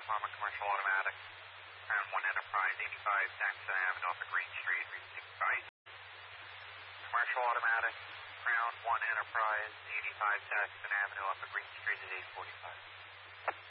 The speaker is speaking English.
Farmer Commercial Automatic. Ground 1 Enterprise, 85 Saxon Avenue off of Green Street, reaching Price. Commercial Automatic, Ground 1 Enterprise, 85 Saxon Avenue off of Green Street at 8:45.